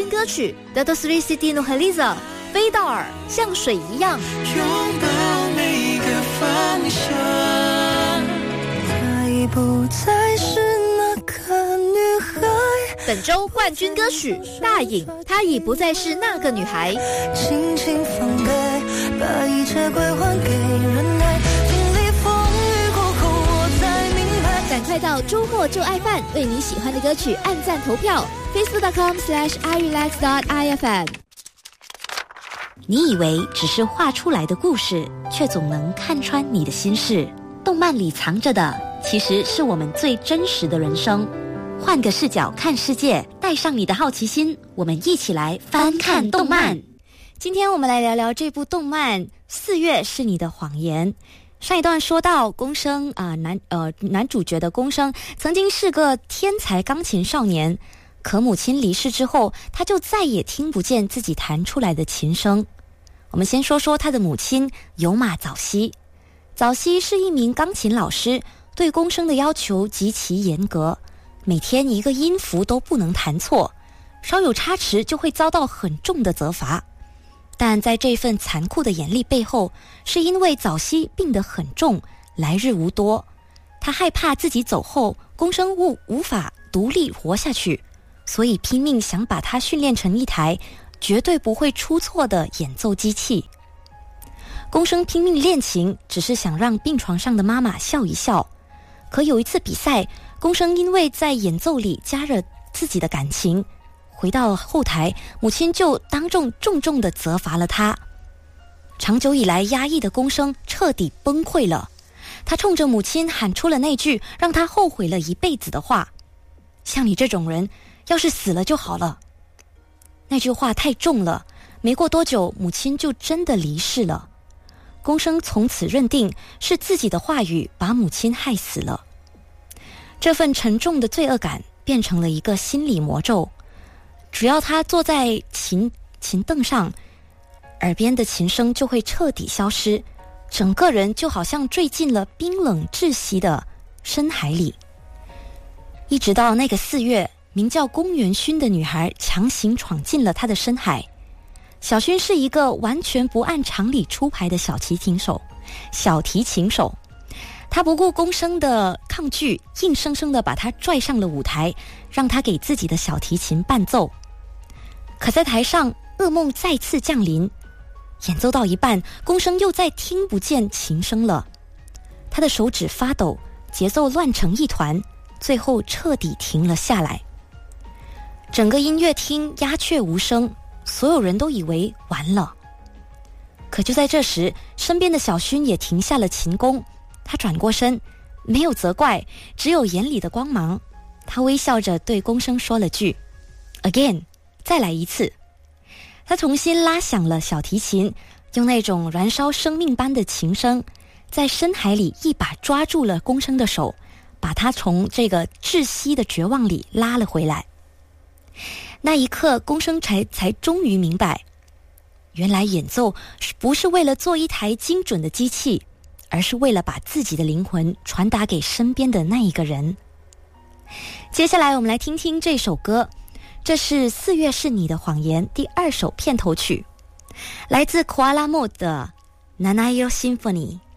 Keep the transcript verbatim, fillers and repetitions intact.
军歌曲 Dato Sri Siti Nurhaliza 飞到尔像水一样， 拥抱每个方向，她已不再是那个女孩。 本周冠军歌曲大颖，她已不再是那个女孩。 轻轻放开，把一切归还给人爱，经历风雨过后我才明白。 赶快到周末就爱饭，为你喜欢的歌曲按赞投票 facebook.com slash irelax.ifm。 你以为只是画出来的故事，却总能看穿你的心事。动漫里藏着的，其实是我们最真实的人生。换个视角看世界，带上你的好奇心，我们一起来翻看动漫。今天我们来聊聊这部动漫《四月是你的谎言》。上一段说到宫生啊、呃，男呃男主角的宫生曾经是个天才钢琴少年，可母亲离世之后，他就再也听不见自己弹出来的琴声。我们先说说他的母亲有马早希。早希是一名钢琴老师，对宫生的要求极其严格，每天一个音符都不能弹错，稍有差池就会遭到很重的责罚。但在这份残酷的严厉背后，是因为早希病得很重，来日无多，他害怕自己走后宫生无无法独立活下去，所以拼命想把他训练成一台绝对不会出错的演奏机器。宫生拼命练琴，只是想让病床上的妈妈笑一笑。可有一次比赛，宫生因为在演奏里加热自己的感情，回到后台，母亲就当众重重地责罚了他。长久以来压抑的宫生彻底崩溃了，他冲着母亲喊出了那句让他后悔了一辈子的话：像你这种人，要是死了就好了。那句话太重了，没过多久，母亲就真的离世了。宫生从此认定是自己的话语把母亲害死了。这份沉重的罪恶感变成了一个心理魔咒，只要他坐在琴琴凳上，耳边的琴声就会彻底消失，整个人就好像坠进了冰冷窒息的深海里。一直到那个四月，名叫宫元薰的女孩强行闯进了他的深海。小薰是一个完全不按常理出牌的小提琴手，小提琴手，他不顾宫生的抗拒，硬生生地把他拽上了舞台，让他给自己的小提琴伴奏。可在台上，噩梦再次降临，演奏到一半，宫生又再听不见琴声了，他的手指发抖，节奏乱成一团，最后彻底停了下来。整个音乐厅鸦雀无声，所有人都以为完了。可就在这时，身边的小薰也停下了琴弓，他转过身，没有责怪，只有眼里的光芒。他微笑着对宫生说了句 Again， 再来一次。他重新拉响了小提琴，用那种燃烧生命般的琴声，在深海里一把抓住了宫生的手，把他从这个窒息的绝望里拉了回来。那一刻，宫生才才终于明白，原来演奏不是为了做一台精准的机器，而是为了把自己的灵魂传达给身边的那一个人。接下来我们来听听这首歌，这是《四月是你的谎言》第二首片头曲，来自 Koala Mode 的 Nanayo Symphony。